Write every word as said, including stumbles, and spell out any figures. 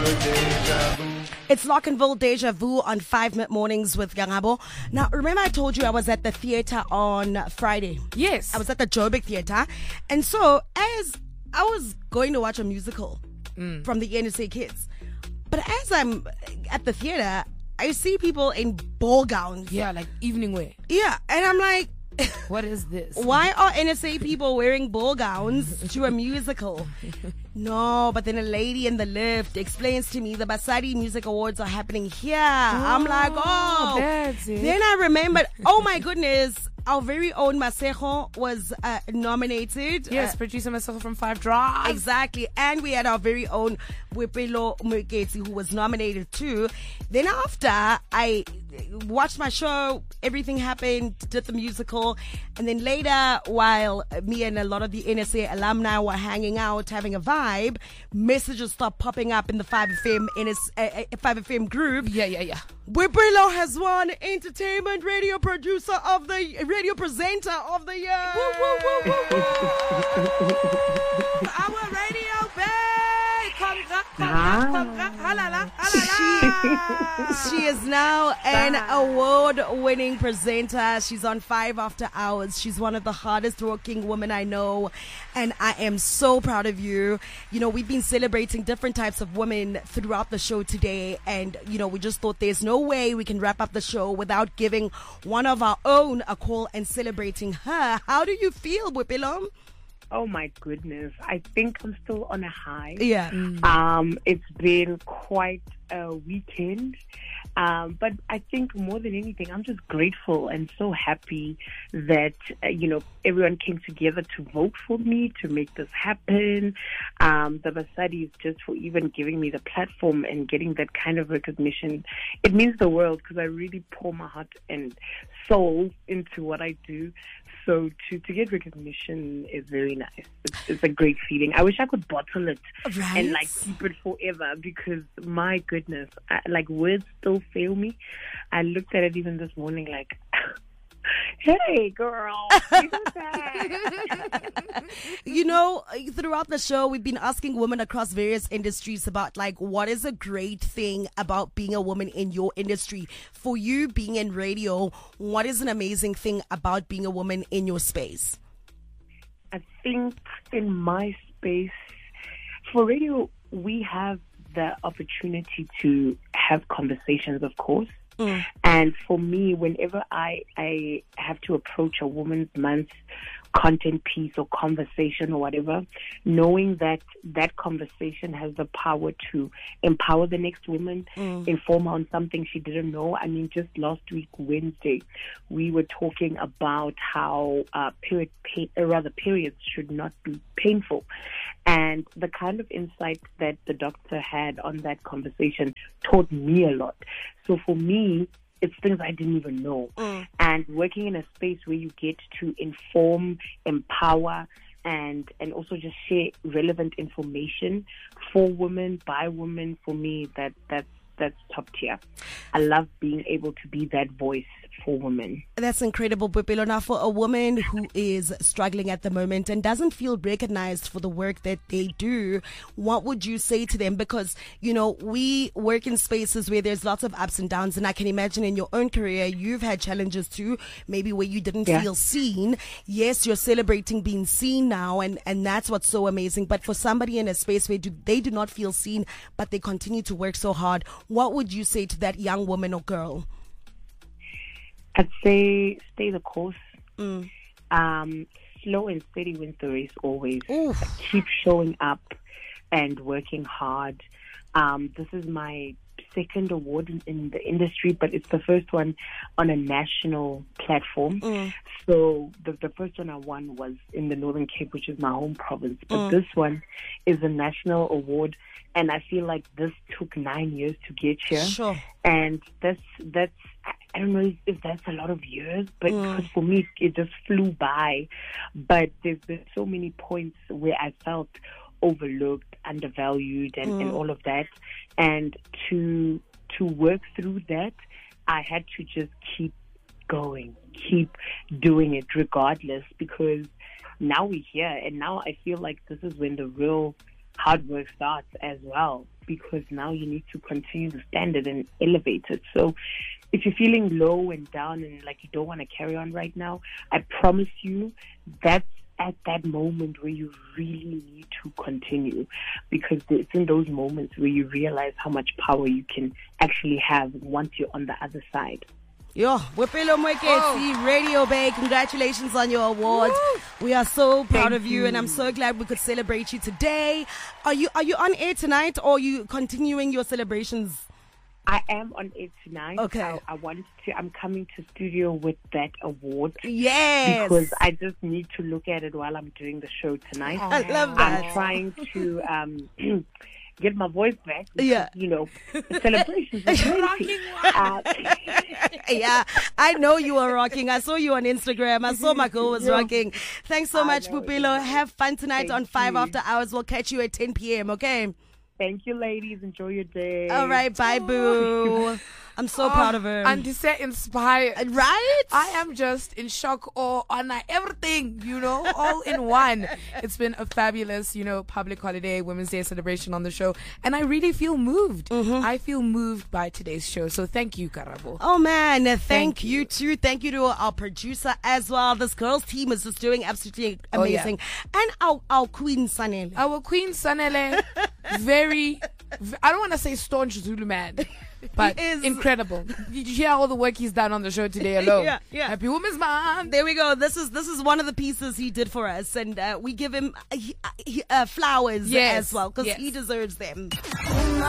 It's Lockenville Deja Vu on five Minute Mornings with Gangabo. Now, remember I told you I was at the theater on Friday? Yes. I was at the Joburg Theater. And so, as I was going to watch a musical mm. from the N S A Kids, but as I'm at the theater, I see people in ball gowns. Yeah, like evening wear. Yeah, and I'm like, what is this? Why are N S A people wearing ball gowns to a musical? No, but then a lady in the lift explains to me the Basadi Music Awards are happening here. Oh, I'm like, oh. That's it. Then I remembered, oh my goodness, our very own Masejo was uh, nominated. Yes, uh, producer Masejo from Five Drive. Exactly. And we had our very own Wipelo Muketsi who was nominated too. Then after I watched my show, everything happened, did the musical, and then later, while me and a lot of the N S A alumni were hanging out, having a vibe, messages start popping up in the five F M N S, uh, five F M group. Yeah, yeah, yeah. Wipelo has won Entertainment Radio Producer of the Radio Presenter of the Year. Woo, woo, woo, woo, woo. Our radio babe. Congrats, congrats, congrats. Halala, halala. She is now an award-winning presenter. She's on Five After Hours. She's one of the hardest working women I know, and I am so proud of you. You know, we've been celebrating different types of women throughout the show today, and, you know, we just thought there's no way we can wrap up the show without giving one of our own a call and celebrating her. How do you feel, Wipelo? Oh my goodness. I think I'm still on a high. Yeah. Mm. Um, it's been quite a weekend. Um, but I think more than anything, I'm just grateful and so happy that, uh, you know, everyone came together to vote for me, to make this happen. Um, the Basadis, just for even giving me the platform and getting that kind of recognition. It means the world because I really pour my heart and soul into what I do. So to, to get recognition is very nice. It's, it's a great feeling. I wish I could bottle it right? and like keep it forever because my goodness, I, like words still fail me. I looked at it even this morning like, hey girl, you know, throughout the show we've been asking women across various industries about like what is a great thing about being a woman in your industry. For you being in radio, what is an amazing thing about being a woman in your space? I think in my space for radio we have the opportunity to have conversations, of course. Mm. And for me, whenever I, I have to approach a Women's Month content piece or conversation or whatever, knowing that that conversation has the power to empower the next woman, mm. inform her on something she didn't know. I mean, just last week, Wednesday, we were talking about how uh, period, pain, or rather periods should not be painful. And the kind of insight that the doctor had on that conversation taught me a lot. So for me, it's things I didn't even know. Mm. And working in a space where you get to inform, empower, and and also just share relevant information for women, by women, for me, that that's that's top tier. I love being able to be that voice for women. That's incredible, Wipelo. Now, for a woman who is struggling at the moment and doesn't feel recognized for the work that they do, what would you say to them? Because, you know, we work in spaces where there's lots of ups and downs, and I can imagine in your own career, you've had challenges too, maybe where you didn't yeah. feel seen. Yes, you're celebrating being seen now, and, and that's what's so amazing. But for somebody in a space where do, they do not feel seen, but they continue to work so hard, what would you say to that young woman or girl? I'd say stay the course. Mm. Um, slow and steady wins the race always. Oof. Keep showing up and working hard. Um, this is my second award in, in the industry, but it's the first one on a national platform. Mm. So the, the first one I won was in the Northern Cape, which is my home province. But Mm. this one is a national award, and I feel like this took nine years to get here. Sure. And that's that's I don't know if that's a lot of years, but Mm. because for me it just flew by. But there's been so many points where I felt overlooked, undervalued, and, Mm. and all of that. And to to work through that, I had to just keep going, keep doing it regardless, because now we're here, and now I feel like this is when the real hard work starts as well. because now you need to continue the standard and elevate it. So if you're feeling low and down and like you don't want to carry on right now, I promise you that's at that moment where you really need to continue, because it's in those moments where you realize how much power you can actually have once you're on the other side. Yo, Boipelo Moeketsi, oh. Radio Bay, congratulations on your award. Woo. We are so proud Thank of you, you, and I'm so glad we could celebrate you today. Are you are you on air tonight, or are you continuing your celebrations? I am on it tonight. Okay. I, I wanted to, I'm coming to studio with that award. Yes. Because I just need to look at it while I'm doing the show tonight. I love that. I'm trying to um, get my voice back. Because, yeah. You know, the celebrations are plenty. Uh, yeah, I know you are rocking. I saw you on Instagram. I saw my girl was yeah. rocking. Thanks so I much, Boipelo. Have fun tonight Thank on five you. After Hours. We'll catch you at ten p.m., okay? Thank you, ladies. Enjoy your day. All right, bye, boo. I'm so oh, proud of her. And this is inspired. Right? I am just in shock or on everything, you know, all in one. It's been a fabulous, you know, public holiday, Women's Day celebration on the show. And I really feel moved. Mm-hmm. I feel moved by today's show. So thank you, Karabo. Oh, man. Thank, thank you. you too. Thank you to our producer as well. This girls' team is just doing absolutely amazing. Oh, yeah. And our, our queen, Sanele. Our queen, Sanele. Very, I don't want to say staunch Zulu man, but incredible. Did you hear all the work he's done on the show today alone? yeah, yeah. Happy Women's Month. There we go. This is this is one of the pieces he did for us, and uh, we give him uh, uh, flowers yes. as well, because yes. he deserves them.